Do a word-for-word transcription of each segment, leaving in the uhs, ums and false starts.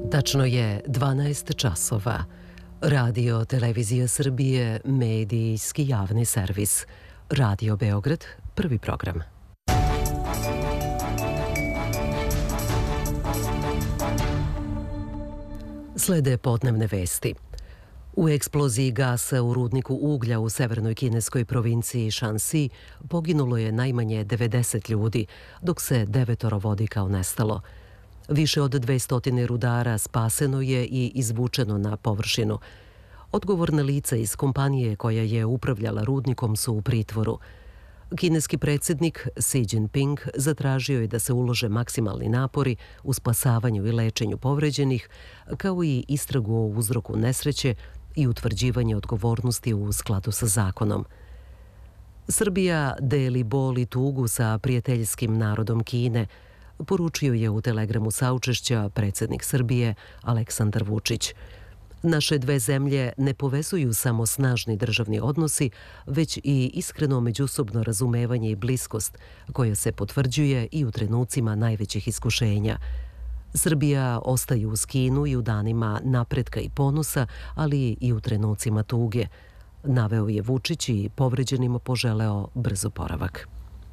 Tačno je dvanaest časova. Radio Televizija Srbije, medijski javni servis. Radio Beograd, prvi program. Slede podnevne vesti. U eksploziji gasa u rudniku uglja u severnoj kineskoj provinciji Shanxi poginulo je najmanje devedeset ljudi, dok se devetoro vodi kao nestalo. Više od dvesta rudara spaseno je i izvučeno na površinu. Odgovorna lica iz kompanije koja je upravljala rudnikom su u pritvoru. Kineski predsjednik Xi Jinping zatražio je da se ulože maksimalni napori u spasavanju i lečenju povređenih, kao i istragu o uzroku nesreće i utvrđivanje odgovornosti u skladu sa zakonom. Srbija deli bol i tugu sa prijateljskim narodom Kine, poručio je u telegramu saučešća predsjednik Srbije Aleksandar Vučić. Naše dve zemlje ne povezuju samo snažni državni odnosi, već i iskreno međusobno razumevanje i bliskost, koja se potvrđuje i u trenucima najvećih iskušenja. Srbija ostaje uz Kinu i u danima napretka i ponosa, ali i u trenucima tuge, naveo je Vučić i povređenima poželeo brz oporavak.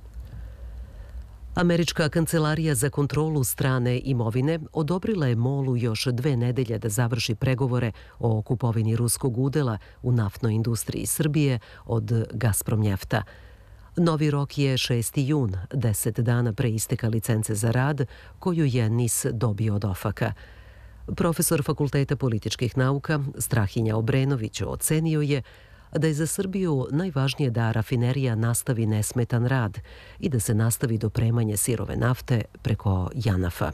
Američka kancelarija za kontrolu strane imovine odobrila je MOL-u još dve nedelje da završi pregovore o kupovini ruskog udela u naftnoj industriji Srbije od Gazpromnjefta. Novi rok je šesti jun, deset dana pre isteka licence za rad, koju je N I S dobio od OFAK-a. Profesor Fakulteta političkih nauka Strahinja Obrenović ocenio je da je za Srbiju najvažnije da rafinerija nastavi nesmetan rad i da se nastavi dopremanje sirove nafte preko Janafa.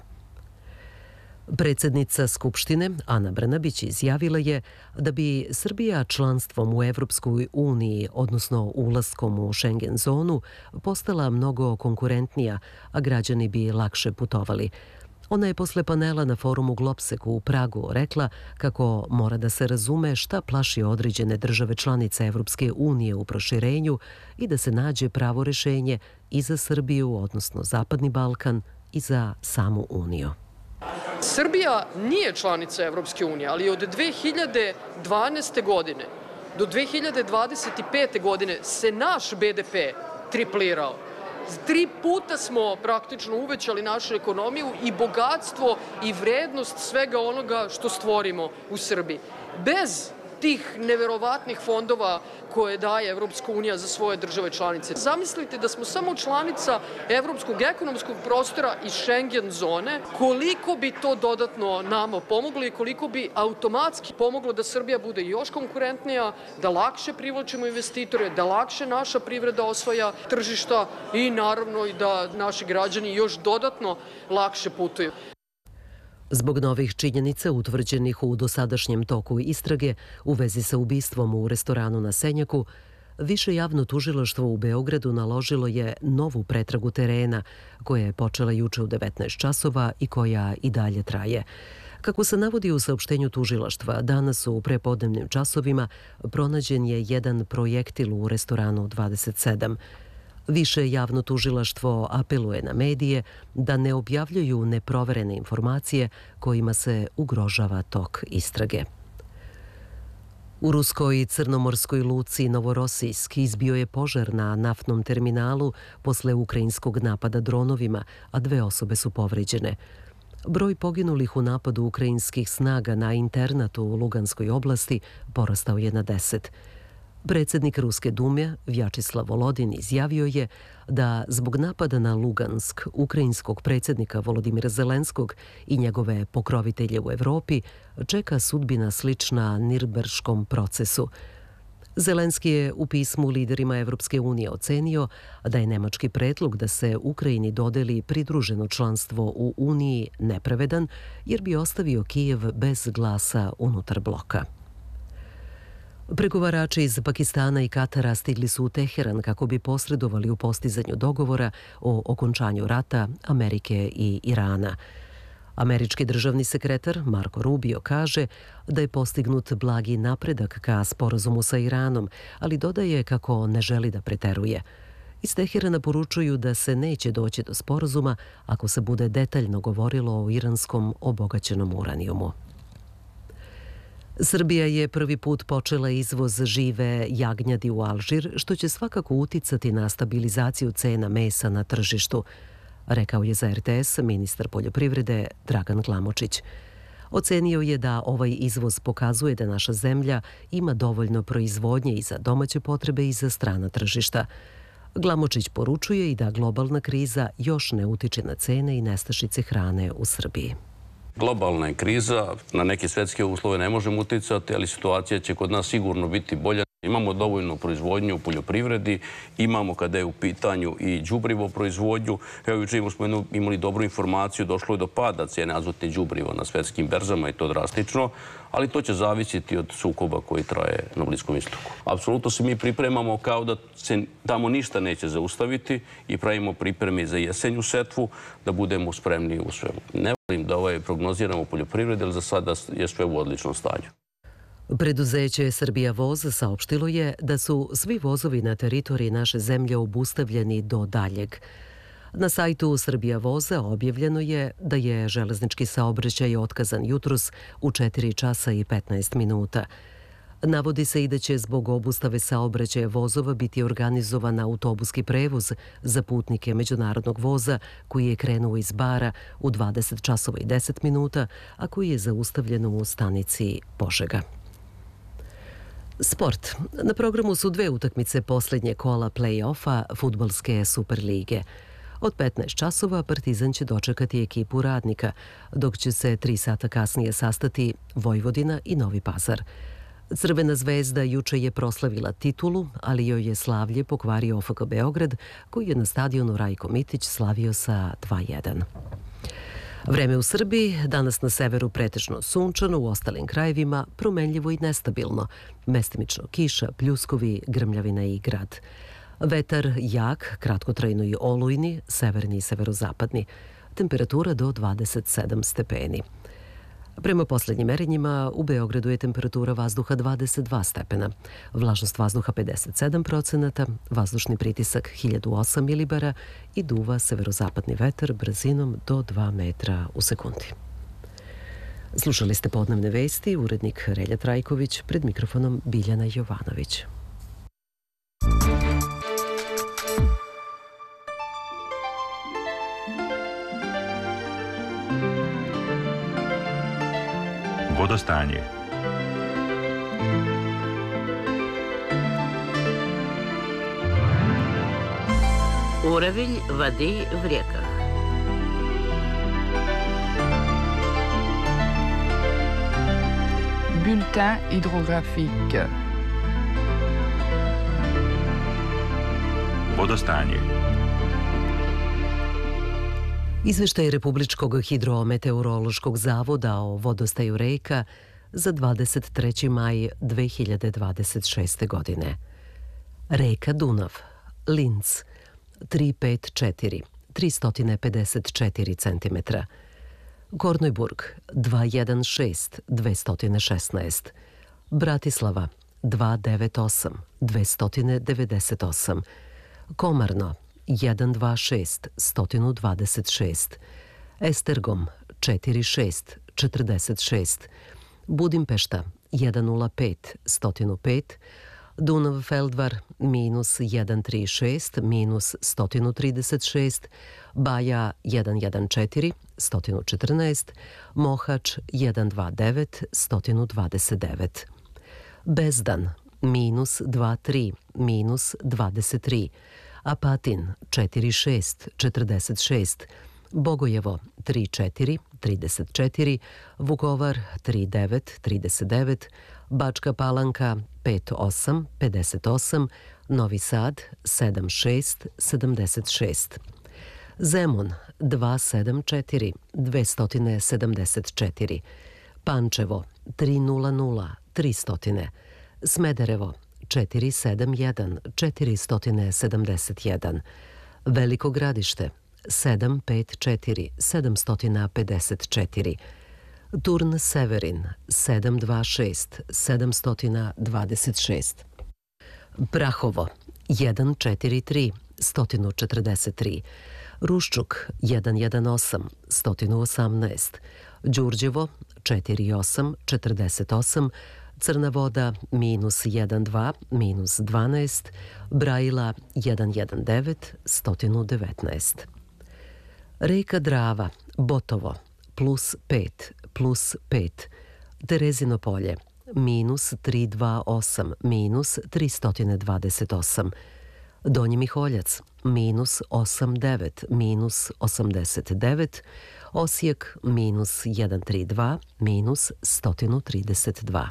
Predsjednica Skupštine Ana Brnabić izjavila je da bi Srbija članstvom u Evropskoj uniji, odnosno ulaskom u Schengen zonu, postala mnogo konkurentnija, a građani bi lakše putovali. Ona je posle panela na forumu Globseku u Pragu rekla kako mora da se razume šta plaši određene države članice Evropske unije u proširenju i da se nađe pravo rešenje i za Srbiju, odnosno Zapadni Balkan, i za samu Uniju. Srbija nije članica Evropske unije, ali od dve hiljade dvanaeste. godine do dve hiljade dvadeset pete. godine se naš B D P triplirao. Tri puta smo praktično uvećali našu ekonomiju i bogatstvo i vrednost svega onoga što stvorimo u Srbiji. Bez tih neverovatnih fondova koje daje Evropska unija za svoje države članice. Zamislite da smo samo članica Evropskog ekonomskog prostora i Schengen zone, koliko bi to dodatno nama pomoglo i koliko bi automatski pomoglo da Srbija bude još konkurentnija, da lakše privlačimo investitore, da lakše naša privreda osvaja tržišta i naravno i da naši građani još dodatno lakše putuju. Zbog novih činjenica utvrđenih u dosadašnjem toku istrage u vezi sa ubistvom u restoranu na Senjaku, Više javno tužilaštvo u Beogradu naložilo je novu pretragu terena, koja je počela juče u devetnaest časova i koja i dalje traje. Kako se navodi u saopštenju tužilaštva, danas u prepodnevnim časovima pronađen je jedan projektil u restoranu dvadeset sedam. Više javno tužilaštvo apeluje na medije da ne objavljuju neproverene informacije kojima se ugrožava tok istrage. U ruskoj i crnomorskoj luci Novorosijsk izbio je požar na naftnom terminalu posle ukrajinskog napada dronovima, a dve osobe su povređene. Broj poginulih u napadu ukrajinskih snaga na internatu u Luganskoj oblasti porastao je na deset. Predsjednik Ruske dume Vjačislav Volodin izjavio je da zbog napada na Lugansk ukrajinskog predsjednika Volodimira Zelenskog i njegove pokrovitelje u Evropi čeka sudbina slična Nirnberškom procesu. Zelenski je u pismu liderima Evropske unije ocenio da je nemački predlog da se Ukrajini dodeli pridruženo članstvo u Uniji nepravedan, jer bi ostavio Kijev bez glasa unutar bloka. Pregovarači iz Pakistana i Katara stigli su u Teheran kako bi posredovali u postizanju dogovora o okončanju rata Amerike i Irana. Američki državni sekretar Marco Rubio kaže da je postignut blagi napredak ka sporazumu sa Iranom, ali dodaje kako ne želi da preteruje. Iz Teherana poručuju da se neće doći do sporazuma ako se bude detaljno govorilo o iranskom obogaćenom uranijumu. Srbija je prvi put počela izvoz žive jagnjadi u Alžir, što će svakako uticati na stabilizaciju cena mesa na tržištu, rekao je za er te es ministar poljoprivrede Dragan Glamočić. Ocenio je da ovaj izvoz pokazuje da naša zemlja ima dovoljno proizvodnje i za domaće potrebe i za strana tržišta. Glamočić poručuje i da globalna kriza još ne utiče na cene i nestašice hrane u Srbiji. Globalna je kriza, na neke svetske uslove ne možemo uticati, ali situacija će kod nas sigurno biti bolja. Imamo dovoljnu proizvodnju u poljoprivredi, imamo kada je u pitanju i đubrivo proizvodnju. Evo, juče smo imali dobru informaciju, došlo je do pada cijene azotne đubriva na svetskim berzama i to drastično, ali to će zavisiti od sukoba koji traje na Bliskom istoku. Apsolutno se mi pripremamo kao da se tamo ništa neće zaustaviti i pravimo pripreme za jesenju setvu, da budemo spremni u svemu. Ne volim da ovaj prognoziramo poljoprivrede, ali za sada je sve u odličnom stanju. Preduzeće Srbija voz saopštilo je da su svi vozovi na teritoriji naše zemlje obustavljeni do daljeg. Na sajtu Srbija voza objavljeno je da je železnički saobraćaj otkazan jutros u četiri časa i petnaest minuta. Navodi se i da će zbog obustave saobraćaja vozova biti organizovan autobuski prevoz za putnike međunarodnog voza koji je krenuo iz Bara u dvadeset časova i deset minuta, a koji je zaustavljen u stanici Požega. Sport. Na programu su dve utakmice posljednje kola play-offa fudbalske Superlige. Od petnaest časova Partizan će dočekati ekipu Radnika, dok će se tri sata kasnije sastati Vojvodina i Novi Pazar. Crvena zvezda juče je proslavila titulu, ali joj je slavlje pokvario o ef ka Beograd, koji je na stadionu Rajko Mitić slavio sa dva jedan. Vreme u Srbiji, danas na severu pretežno sunčano, u ostalim krajevima promenljivo i nestabilno. Mestimično kiša, pljuskovi, grmljavina i grad. Vetar jak, kratkotrajno i olujni, severni i severozapadni. Temperatura do dvadeset sedam stepeni. Prema posljednjim merenjima, u Beogradu je temperatura vazduha dvadeset dva stepena, vlažnost vazduha pedeset sedam procenata, vazdušni pritisak hiljadu osam milibara i duva severozapadni vetar brzinom do dva metra u sekundi. Slušali ste podnevne vesti, urednik Relja Trajković, pred mikrofonom Biljana Jovanović. Vodostanje. Уровень воды в реках. Bulletin hydrographique. Vodostanje. Izveštaj Republičkog hidrometeorološkog zavoda o vodostaju reka za dvadeset treći maj dve hiljade dvadeset šeste. godine. Reka Dunav, Linz, tri pet četiri, tristo pedeset četiri centimetra. Kornojburg, dva jedan šest, dvesta šesnaest. Bratislava, dva devet osam, dvesta devedeset osam. Komarno, jedan dva šest, sto dvadeset šest. Estergom, četiri šest, četrdeset šest. Budimpešta, jedan nula pet, sto pet. Dunav Feldvar, minus jedan tri šest, minus sto trideset šest. Baja, jedan jedan četiri, sto četrnaest. Mohač, jedan dva devet, sto dvadeset devet. Bezdan, minus dva tri, minus dvadeset tri. Apatin, četiri šest, četrdeset šest. Bogojevo, tri četiri, trideset četiri. Vukovar, tri devet, trideset devet. Bačka Palanka, pet osam, pedeset osam. Novi Sad, sedam šest, sedamdeset šest. Zemun, dva sedam četiri, dvesta sedamdeset četiri. Pančevo, tri nula nula, tri stotine. Smederevo, četiri sedam jedan, četiristo sedamdeset jedan. Veliko Gradište, sedam pet četiri, sedamsto pedeset četiri. Turn Severin, sedam dva šest, sedamsto dvadeset šest. Prahovo, jedan četiri tri, sto četrdeset tri, Ruščuk jedan jedan osam, sto osamnaest, Đurđevo četiri osam, četrdeset osam, Crna Voda minus jedan dva, minus dvanaest, Brajila jedan jedan devet, sto devetnaest. Reka Drava, Botovo, plus pet, plus pet, Terezino polje, minus tri dva osam, minus tristo dvadeset osam, Donji Miholjac, minus osam devet, minus osamdeset devet, Osijek, minus jedan tri dva, minus sto trideset dva.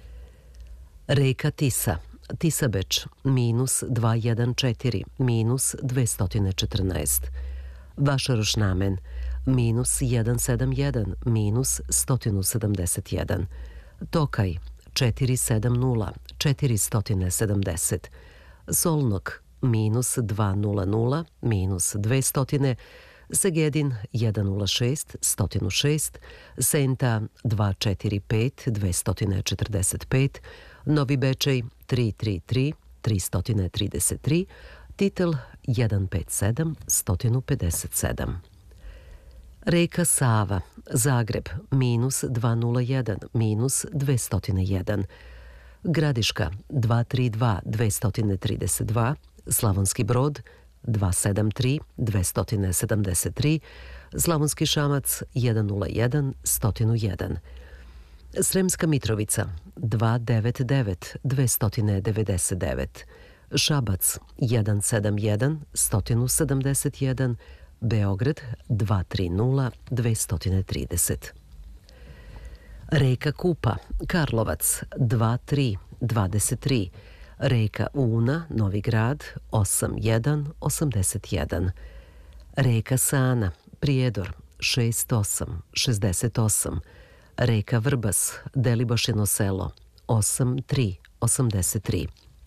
Reka Tisa, Tisabeč, minus dva jedan četiri, minus dvesta četrnaest, Vašaroš Namen, minus jedan sedam jedan, minus sto sedamdeset jedan, Tokaj, četiri sedam nula, četiristo sedamdeset, Solnok, minus dva nula nula, minus dvesta, Segedin jedan nula šest, sto šest, Senta dva četiri pet, dvesta četrdeset pet, Novi Bečej tri tri tri, tristo trideset tri, Titel jedan pet sedam, sto pedeset sedam. Reka Sava, Zagreb, minus dva nula jedan, minus dvesta jedan, Gradiška dva tri dva, dvesta trideset dva, Slavonski Brod dva sedam tri, dvesta sedamdeset tri, Slavonski Šamac jedan nula jedan, sto jedan, Sremska Mitrovica dva devet devet, dvesta devedeset devet, Šabac jedan sedam jedan, sto sedamdeset jedan, Beograd dva tri nula, dvesta trideset. Reka Kupa, Karlovac dva tri, dvadeset tri, Reka Una, Novi Grad osam jedan, osamdeset jedan, Reka Sana, Prijedor šest osam, šezdeset osam, Reka Vrbas, Delibašino selo osam tri, osamdeset tri,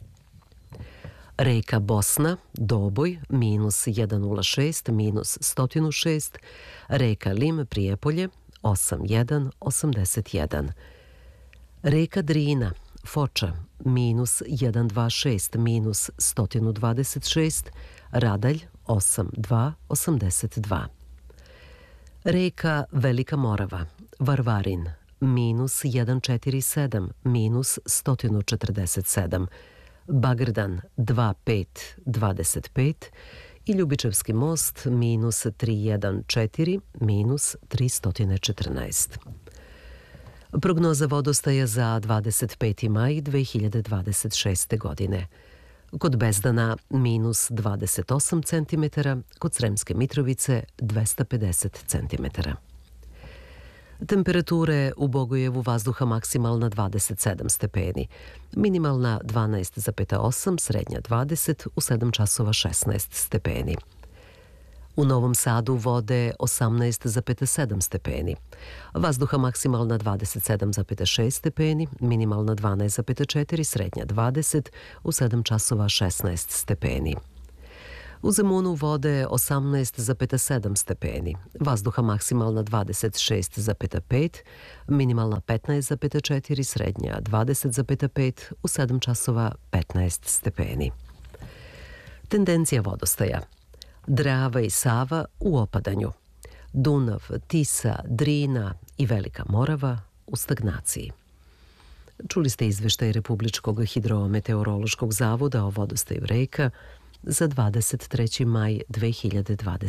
Reka Bosna, Doboj, minus jedan nula šest, minus sto šest, Reka Lim, Prijepolje osam jedan, osamdeset jedan, Reka Drina, Foča, minus jedan dva šest, minus sto dvadeset šest, Radalj osam dva, osamdeset dva. Reka Velika Morava, Varvarin, minus jedan četiri sedam, minus sto četrdeset sedam, Bagrdan dva pet, dvadeset pet i Ljubičevski most, minus tri jedan četiri, minus tristo četrnaest. Prognoza vodostaja za dvadeset peti maj dve hiljade dvadeset šeste. godine. Kod Bezdana minus dvadeset osam centimetara, kod Sremske Mitrovice dvesta pedeset centimetara. Temperature u Bogojevu vazduha maksimalna dvadeset sedam stepeni, minimalna dvanaest zarez osam, srednja dvadeset, u sedam časova šesnaest stepeni. U Novom Sadu vode osamnaest zarez sedam stepeni, vazduha maksimalna dvadeset sedam zarez šest stepeni, minimalna dvanaest zarez četiri, srednja dvadeset, u sedam časova šesnaest stepeni. U Zemunu vode osamnaest zarez sedam stepeni, vazduha maksimalna dvadeset šest zarez pet, minimalna petnaest zarez četiri, srednja dvadeset zarez pet, u sedam časova petnaest stepeni. Tendencija vodostaja: Drava i Sava u opadanju, Dunav, Tisa, Drina i Velika Morava u stagnaciji. Čuli ste izveštaj Republičkog hidrometeorološkog zavoda o vodostaju reka za dvadeset treći maj dve hiljade dvadeset